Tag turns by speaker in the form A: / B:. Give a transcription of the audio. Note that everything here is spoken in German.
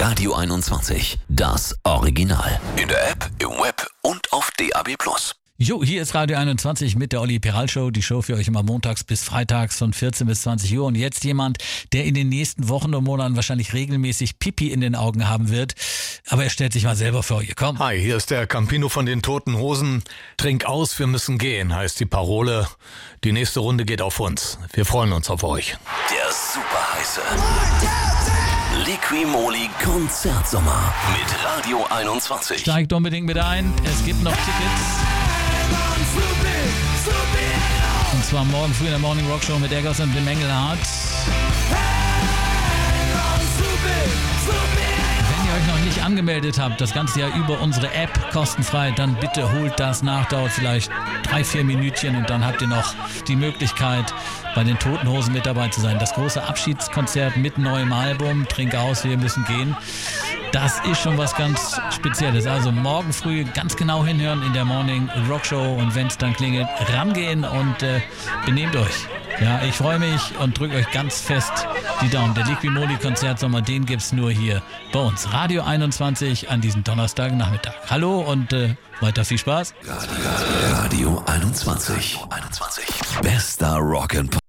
A: Radio 21, das Original. In der App, im Web und auf DAB+.
B: Jo, hier ist Radio 21 mit der Olli Peral Show. Die Show für euch immer montags bis freitags von 14 bis 20 Uhr. Und jetzt jemand, der in den nächsten Wochen und Monaten wahrscheinlich regelmäßig Pipi in den Augen haben wird. Aber er stellt sich mal selber vor. Hier, komm.
C: Hi, hier ist der Campino von den Toten Hosen. Trink aus, wir müssen gehen, heißt die Parole. Die nächste Runde geht auf uns. Wir freuen uns auf euch.
A: Der super heiße Liqui-Moly Konzertsommer mit Radio 21.
B: Steigt unbedingt mit ein. Es gibt noch Tickets. Und zwar morgen früh in der Morning Rock Show mit Eggers und dem Engelhardt. Wenn ihr euch noch nicht angemeldet habt, das ganze Jahr über unsere App kostenfrei, dann bitte holt das nach, dauert vielleicht 3-4 Minütchen und dann habt ihr noch die Möglichkeit, bei den Toten Hosen mit dabei zu sein. Das große Abschiedskonzert mit neuem Album, Trink aus, wir müssen gehen. Das ist schon was ganz Spezielles. Also morgen früh ganz genau hinhören in der Morning Rock Show und wenn es dann klingelt, rangehen und benehmt euch. Ja, ich freue mich und drücke euch ganz fest die Daumen. Der Liqui-Moly Konzertsommer, den gibt's nur hier bei uns. Radio 21 an diesem Donnerstagnachmittag. Hallo und weiter viel Spaß.
A: Radio 21. Bester Rock'n'Pop.